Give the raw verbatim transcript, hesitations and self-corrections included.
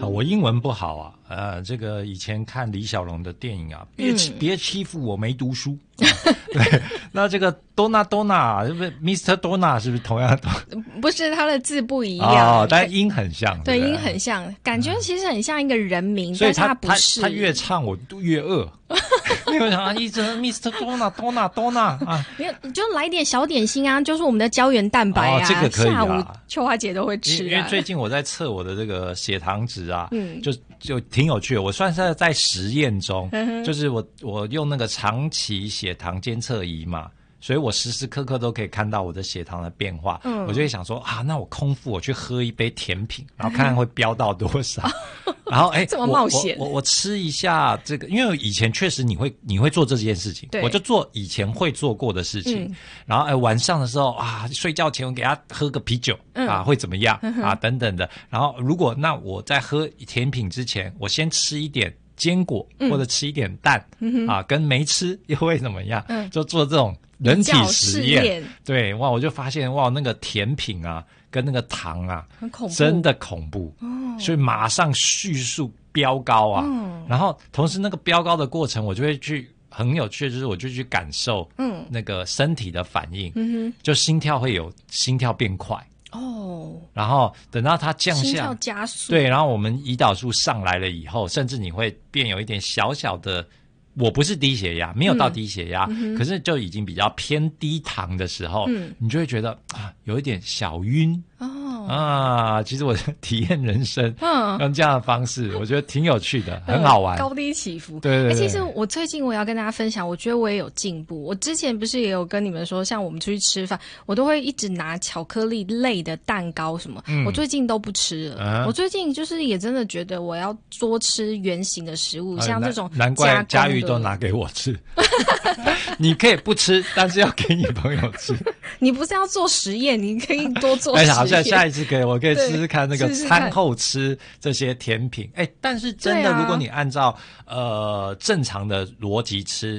呃我英文不好啊，呃，这个以前看李小龙的电影啊，别欺、嗯、别欺负我没读书。啊、对，那这个 Donna Donna 是不是 Mister Donna 是不是同样的？ 不是，他的字不一样， 哦，但音很像。 对，音很像，感觉其实很像一个人名， 嗯、所以他但是他不是。 他他越唱我越饿。因为想一直 Mister Donna Donna Donna 啊， 没有，你就来点小点心啊，就是我们的胶原蛋白啊， 哦、这个可以啊， 下午秋花姐都会吃、啊。 因为最近我在测我的这个血糖值啊，嗯，就就挺有趣的。我算是在实验中，嗯、就是我我用那个长期血糖监测仪嘛。所以我时时刻刻都可以看到我的血糖的变化，嗯，我就会想说啊，那我空腹我去喝一杯甜品，然后看看会飙到多少，嗯、然后哎， 这么冒险， 我我我吃一下这个，因为以前确实你会你会做这件事情，我就做以前会做过的事情，嗯、然后哎晚上的时候啊，睡觉前我给他喝个啤酒，嗯、啊会怎么样、嗯、啊等等的，然后如果那我在喝甜品之前，我先吃一点坚果、嗯、或者吃一点蛋、嗯、啊，跟没吃又会怎么样？嗯、就做这种。人体实验，对，哇，我就发现哇，那个甜品啊，跟那个糖啊， 很恐怖， 真的恐怖，哦、所以马上叙述飙高啊，嗯、然后同时那个飙高的过程，我就会去很有趣的就是我就去感受，嗯，那个身体的反应，嗯哼，就心跳会有心跳变快。哦，然后等到它降下， 心跳加速， 对，然后我们胰岛素上来了以后，甚至你会变有一点小小的。我不是低血压，没有到低血压，嗯、可是就已经比较偏低糖的时候，嗯、你就会觉得啊，有一点小晕。哦啊，其实我体验人生，嗯，用这样的方式，我觉得挺有趣的，很好玩， 高低起伏。 对对对。 欸、其实我最近我也要跟大家分享，我觉得我也有进步。我之前不是也有跟你们说，像我们出去吃饭，我都会一直拿巧克力类的蛋糕什么，嗯、我最近都不吃了。嗯、我最近就是也真的觉得我要多吃原形的食物，呃、像这种难怪佳玉都拿给我吃。你可以不吃，但是要给你朋友吃。 你不是要做实验，你可以多做实验。 哎，好，下下一次可以，我可以试试看那个餐后吃这些甜品。哎，但是真的，如果你按照呃正常的逻辑吃。